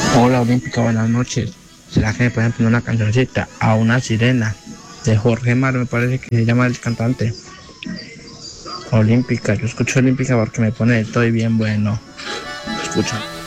Hola Olímpica, buenas noches. ¿Será que me pueden poner una cancioncita a una sirena de Jorge Mar, me parece que se llama el cantante? Olímpica, yo escucho Olímpica porque me pone estoy bien bueno. Escucha.